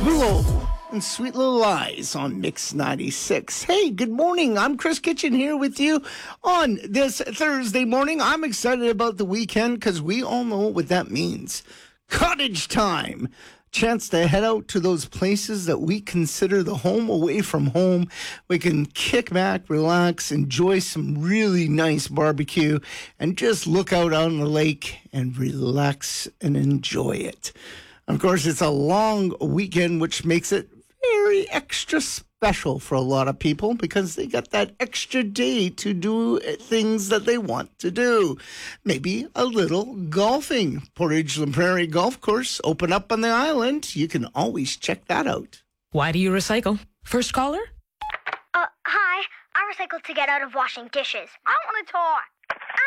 Willow and Sweet Little Lies on Mix 96. Hey, good morning. I'm Chris Kitchen here with you on this Thursday morning. I'm excited about the weekend because we all know what that means. Cottage time. Chance to head out to those places that we consider the home away from home. We can kick back, relax, enjoy some really nice barbecue, and just look out on the lake and relax and enjoy it. Of course, it's a long weekend, which makes it very extra special for a lot of people because they got that extra day to do things that they want to do. Maybe a little golfing. Portage La Prairie Golf Course open up on the island. You can always check that out. Why do you recycle? First caller? Hi. I recycle to get out of washing dishes. I want to talk.